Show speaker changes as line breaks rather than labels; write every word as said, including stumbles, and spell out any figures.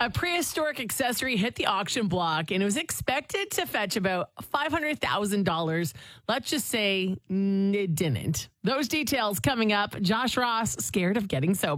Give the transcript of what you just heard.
A prehistoric accessory hit the auction block and it was expected to fetch about five hundred thousand dollars. Let's just say mm, it didn't. Those details coming up. Josh Ross, scared of getting sober.